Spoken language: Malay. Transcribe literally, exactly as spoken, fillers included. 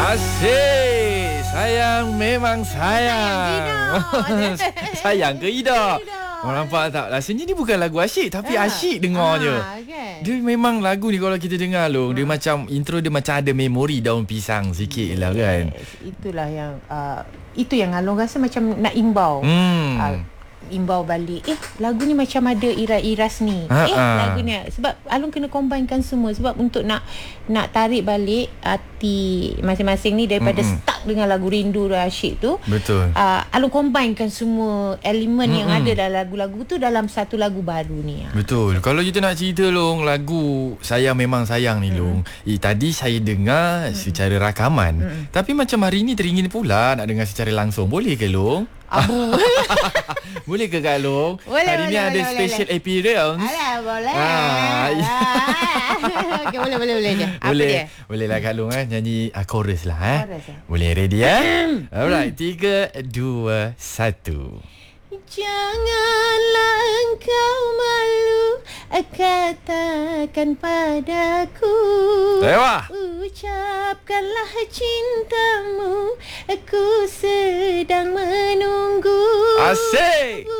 Asyik. Sayang memang sayang. Sayang ke Ida? Orang nampak tak? Rasanya ni bukan lagu asyik, tapi ha. asyik dengar ha, je. Okay. Dia memang lagu ni kalau kita dengar loh, ha. dia macam intro dia macam ada memori daun pisang sikit lah kan. Yes, itulah yang uh, itu yang Along rasa macam nak imbau. Hmm. Uh, imbau balik. Eh, lagu ni macam ada iras-iras ni. Ha, eh, ha. lagu ni sebab Along kena combinekan semua sebab untuk nak nak tarik balik hati masing-masing ni daripada Mm-mm. stuck dengan lagu Rindu Asyik tu. Betul. Uh, Along combinekan semua elemen Mm-mm. yang ada dalam lagu-lagu tu dalam satu lagu baru ni. Betul. Kalau kita nak cerita Long, lagu Sayang Memang Sayang ni Long, eh, tadi saya dengar Mm-mm. secara rakaman. Mm-mm. Tapi macam hari ni teringin pula nak dengar secara langsung. Boleh ke Long? Abu. Boleh ke Kak Long? Boleh, hari boleh, ni boleh, ada boleh, special boleh. appearance. Alah, boleh. Ah. Okay, boleh, boleh, boleh je. Apa boleh, dia? Boleh lah Kak Long eh, nyanyi uh, chorus lah eh. Chorus, eh? Boleh, ready eh? Alright, tiga, dua, satu. Janganlah engkau malu katakan padaku, Dewa. ucapkanlah cintamu, aku sedang menunggu. Asyik.